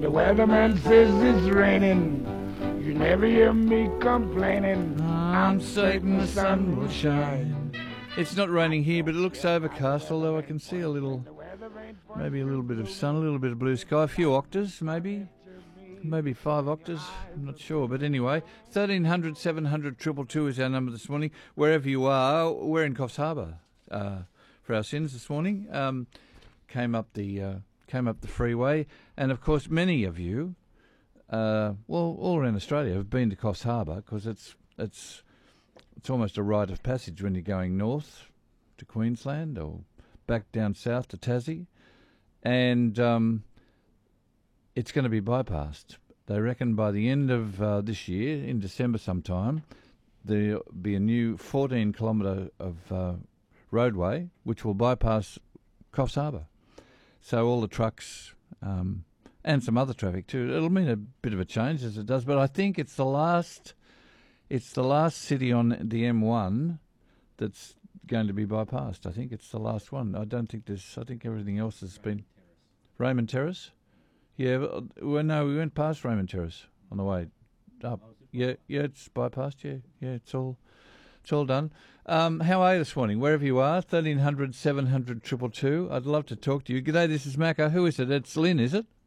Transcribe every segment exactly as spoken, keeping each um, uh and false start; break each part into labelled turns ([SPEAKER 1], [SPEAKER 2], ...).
[SPEAKER 1] the weatherman says it's raining. You never hear me complaining.
[SPEAKER 2] I'm certain the sun will shine. It's not raining here, but it looks overcast, although I can see a little, maybe a little bit of sun, a little bit of blue sky, a few octaves, maybe. Maybe five octaves, I'm not sure. But anyway, thirteen hundred, seven hundred, two two two is our number this morning. Wherever you are, we're in Coffs Harbour uh, for our sins this morning. Um, came up the uh, came up the freeway, and of course many of you, uh, well, all around Australia have been to Coffs Harbour because it's it's it's almost a rite of passage when you're going north to Queensland or back down south to Tassie, and um, it's going to be bypassed. They reckon by the end of uh, this year, in December sometime, there'll be a new fourteen kilometre of uh, roadway which will bypass Coffs Harbour. So all the trucks um, and some other traffic too. It'll mean a bit of a change as it does, but I think it's the last. It's the last city on the M one that's going to be bypassed. I think it's the last one. I don't think there's. I think everything else has been. Raymond Terrace. Yeah, well, no, we went past Raymond Terrace on the way up. Yeah, yeah, it's bypassed. Yeah, yeah, it's all, it's all done. Um, how are you this morning? Wherever you are, thirteen hundred, seven hundred, two two two. I'd love to talk to you. G'day, this is Macca. Who is it? It's Lynn, is it?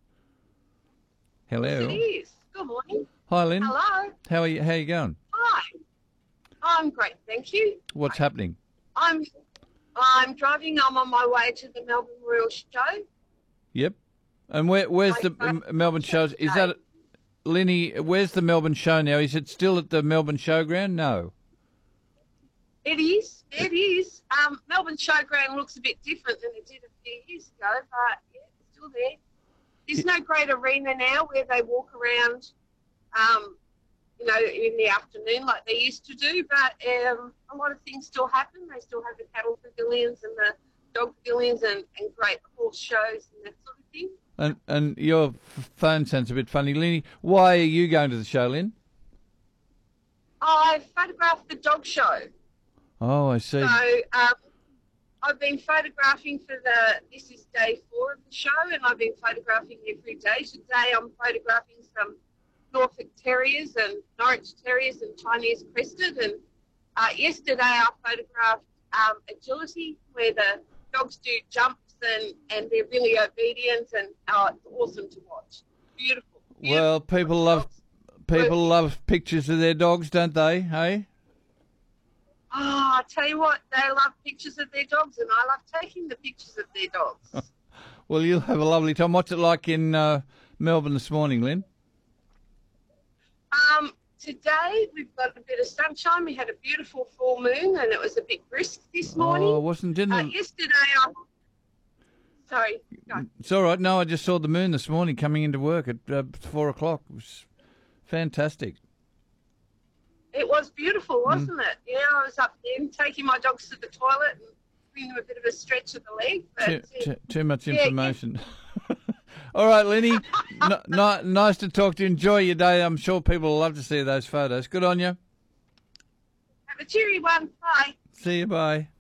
[SPEAKER 2] Hello.
[SPEAKER 3] Yes, it is. Good morning.
[SPEAKER 2] Hi, Lynn.
[SPEAKER 3] Hello.
[SPEAKER 2] How are you? How are you going?
[SPEAKER 3] Hi. I'm great, thank you.
[SPEAKER 2] What's happening?
[SPEAKER 3] I'm, I'm driving. I'm on my way to the Melbourne Royal Show.
[SPEAKER 2] Yep. And where, where's the um, Melbourne shows? Is that, Lenny, where's the Melbourne show now? Is it still at the Melbourne Showground? No.
[SPEAKER 3] It is. It is. Um, Melbourne Showground looks a bit different than it did a few years ago, but yeah, it's still there. There's no great arena now where they walk around, um, you know, in the afternoon like they used to do, but um, a lot of things still happen. They still have the cattle pavilions and the dog pavilions and, and great horse shows and that sort of thing.
[SPEAKER 2] And and your phone sounds a bit funny, Lenny. Why are you going to the show, Lynn?
[SPEAKER 3] I photographed the dog show.
[SPEAKER 2] Oh, I see.
[SPEAKER 3] So um, I've been photographing for the, this is day four of the show, and I've been photographing every day. Today I'm photographing some Norfolk Terriers and Norwich Terriers and Chinese Crested. And uh, yesterday I photographed um, agility, where the dogs do jumps and, and they're really obedient, and oh, it's awesome to watch. Beautiful. Beautiful.
[SPEAKER 2] Well, people love people love pictures of their dogs, don't they? Hey.
[SPEAKER 3] Oh, I tell you what, they love pictures of their dogs, and I love taking the pictures of their dogs.
[SPEAKER 2] Well, you'll have a lovely time. What's it like in uh, Melbourne this morning, Lynn?
[SPEAKER 3] Um, today we've got a bit of sunshine. We had a beautiful full moon, and it was a bit brisk this morning.
[SPEAKER 2] Oh, wasn't didn't
[SPEAKER 3] uh,
[SPEAKER 2] it?
[SPEAKER 3] Yesterday, I. Sorry. Go.
[SPEAKER 2] It's all right. No, I just saw the moon this morning coming into work at uh, four o'clock. It was fantastic.
[SPEAKER 3] It was beautiful, wasn't mm. it? Yeah, I was up there taking my dogs to the toilet and giving them a bit of a stretch of the leg. But,
[SPEAKER 2] too,
[SPEAKER 3] uh,
[SPEAKER 2] too, too much
[SPEAKER 3] yeah,
[SPEAKER 2] information. Yeah. All right, Lenny. n- n- nice to talk to you. Enjoy your day. I'm sure people will love to see those photos. Good on you.
[SPEAKER 3] Have a cheery one. Bye.
[SPEAKER 2] See you. Bye.